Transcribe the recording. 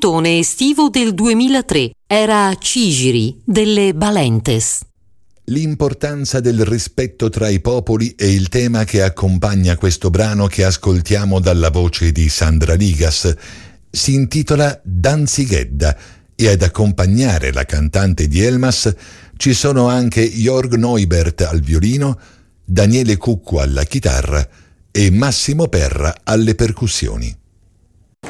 maratone estivo del 2003. Era Cigiri delle Balentes. L'importanza del rispetto tra i popoli è il tema che accompagna questo brano che ascoltiamo dalla voce di Sandra Ligas. Si intitola Danzighedda e ad accompagnare la cantante di Elmas ci sono anche Jörg Neubert al violino, Daniele Cucco alla chitarra e Massimo Perra alle percussioni.